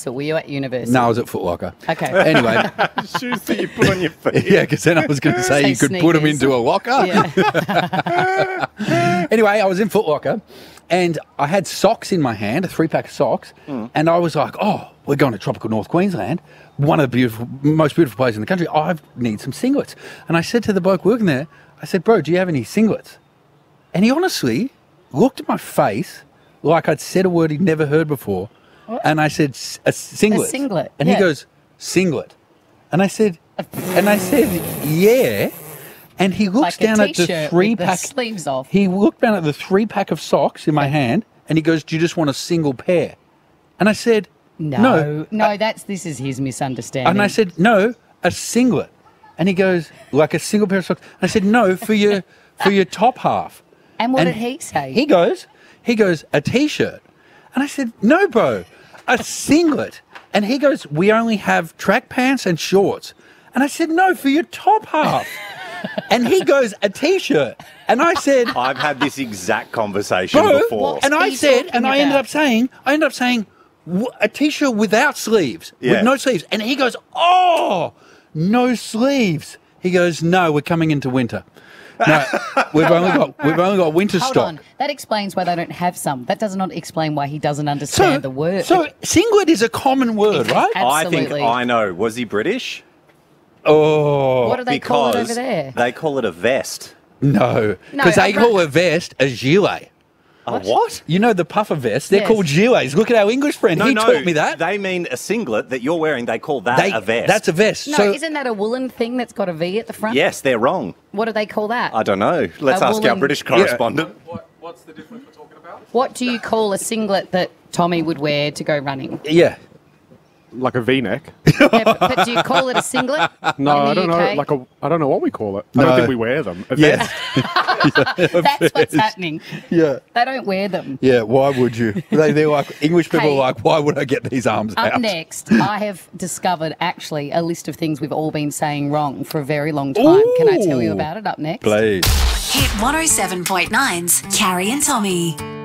or were you at university? No, I was at Foot Locker. Okay. Anyway, Shoes that you put on your feet. yeah, because then I was going to say you could put them sneakers. into a locker. Yeah. Anyway, I was in Foot Locker and I had socks in my hand, a 3-pack of socks, and I was like, oh, we're going to tropical North Queensland, one of the most beautiful places in the country. I need some singlets. And I said to the bloke working there, I said, bro, do you have any singlets? And he honestly looked at my face like I'd said a word he'd never heard before. What? And I said, a singlet. A singlet, And yeah. he goes, singlet. And I said, yeah. And he looks Like a down at the t-shirt with the 3-pack. sleeves off. He looked down at the 3-pack of socks in my hand and he goes, do you just want a single pair? And I said, no. No, this is his misunderstanding. And I said, no, a singlet. And he goes, like a single pair of socks. And I said, no, for your top half. And what And did he say? He goes, a t-shirt. And I said, no, bro, a singlet. And he goes, we only have track pants and shorts. And I said, no, for your top half. And he goes, a t-shirt. And I said, I've had this exact conversation bro, before. and I he said, talking and I ended about? up saying, a t-shirt without sleeves, Yeah. with no sleeves. And he goes, oh, no sleeves. He goes, no, we're coming into winter. No, we've only got winter Hold stock. on. That explains why they don't have some. That does not explain why he doesn't understand the word. So singlet is a common word, right? Absolutely. I think I know. Was he British? Oh, What do they call it Because over there? they call it a vest. no, because they call a vest a gilet. A what? You know the puffer vests? They're Yes. called gilets. Look at our English friend. He taught me that. They mean a singlet that you're wearing. They call that a vest. That's a vest. No, so isn't that a woolen thing that's got a V at the front? Yes, they're wrong. What do they call that? I don't know. Let's A ask our woolen- British correspondent. What's the difference we're talking about? What do you call a singlet that Tommy would wear to go running? yeah. Like a V-neck? Yeah, but do you call it a singlet? No, in I the don't UK? know. I don't know what we call it. I No. don't think we wear them. A Yes. vest. That's what's happening. Yeah. They don't wear them. Yeah. Why would you? They're like English people Hey. are like, why would I get these arms Up out? next, I have discovered actually a list of things we've all been saying wrong for a very long time. Can I tell you Ooh. about it up next? Please. Hit 107.9's Carrie and Tommy.